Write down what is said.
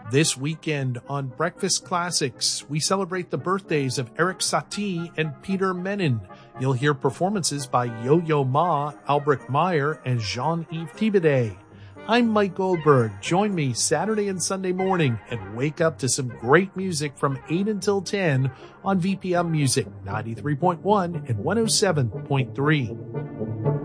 This weekend on Breakfast Classics, we celebrate the birthdays of Eric Satie and Peter Menin. You'll hear performances by Yo-Yo Ma, Albrecht Meyer, and Jean-Yves Thibaudet. I'm Mike Goldberg. Join me Saturday and Sunday morning and wake up to some great music from 8 until 10 on VPM Music 93.1 and 107.3.